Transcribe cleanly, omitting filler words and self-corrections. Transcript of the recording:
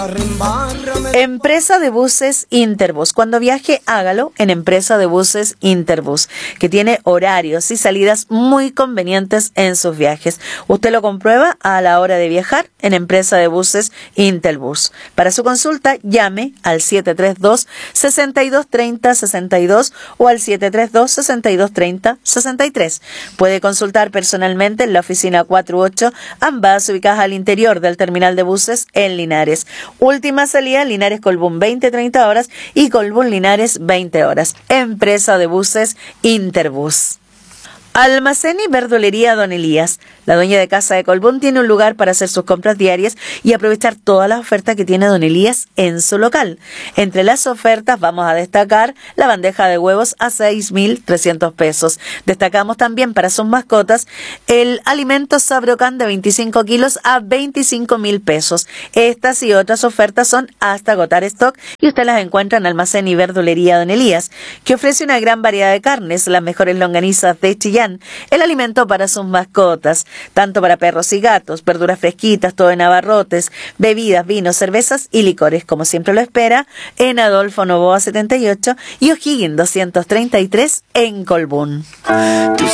Empresa de buses Interbus. Cuando viaje, hágalo en Empresa de buses Interbus, que tiene horarios y salidas muy convenientes en sus viajes. Usted lo comprueba a la hora de viajar en Empresa de buses Interbus. Para su consulta, llame al 732-6230-62 o al 732-6230-63. Puede consultar personalmente en la oficina 48, ambas ubicadas al interior del terminal de buses en Linares. Última salida, Linares Colbún 20-30 horas y Colbún Linares 20 horas. Empresa de buses Interbus. Almacén y verdulería Don Elías. La dueña de casa de Colbún tiene un lugar para hacer sus compras diarias y aprovechar todas las ofertas que tiene Don Elías en su local. Entre las ofertas vamos a destacar la bandeja de huevos a 6.300 pesos. Destacamos también para sus mascotas el alimento Sabrocan de 25 kilos a 25.000 pesos. Estas y otras ofertas son hasta agotar stock y usted las encuentra en Almacén y verdulería Don Elías, que ofrece una gran variedad de carnes, las mejores longanizas de Chillán, el alimento para sus mascotas, tanto para perros y gatos, verduras fresquitas, todo en abarrotes, bebidas, vinos, cervezas y licores, como siempre lo espera, en Adolfo Noboa 78 y O'Higgins 233 en Colbún.